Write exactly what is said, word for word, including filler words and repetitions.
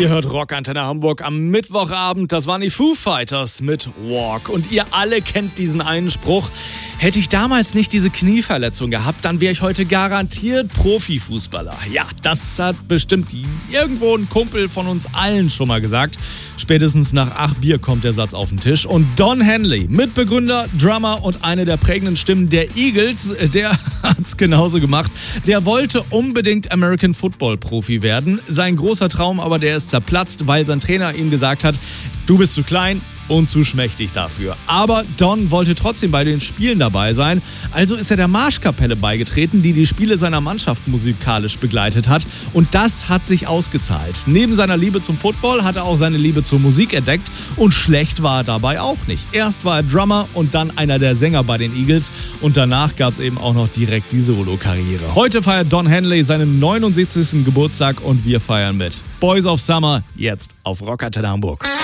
Ihr hört Rockantenne Hamburg am Mittwochabend. Das waren die Foo Fighters mit Walk. Und ihr alle kennt diesen einen Spruch. Hätte ich damals nicht diese Knieverletzung gehabt, dann wäre ich heute garantiert Profifußballer. Ja, das hat bestimmt irgendwo ein Kumpel von uns allen schon mal gesagt. Spätestens nach acht Bier kommt der Satz auf den Tisch. Und Don Henley, Mitbegründer, Drummer und eine der prägenden Stimmen der Eagles, der hat's genauso gemacht. Der wollte unbedingt American Football Profi werden. Sein großer Traum aber, der ist zerplatzt, weil sein Trainer ihm gesagt hat, du bist zu klein und zu schmächtig dafür. Aber Don wollte trotzdem bei den Spielen dabei sein, also ist er der Marschkapelle beigetreten, die die Spiele seiner Mannschaft musikalisch begleitet hat. Und das hat sich ausgezahlt. Neben seiner Liebe zum Football hat er auch seine Liebe zur Musik entdeckt und schlecht war er dabei auch nicht. Erst war er Drummer und dann einer der Sänger bei den Eagles und danach gab es eben auch noch direkt die Solo-Karriere. Heute feiert Don Henley seinen neunundsiebzigsten Geburtstag und wir feiern mit. Boys of Summer, jetzt auf Rockantenne Hamburg.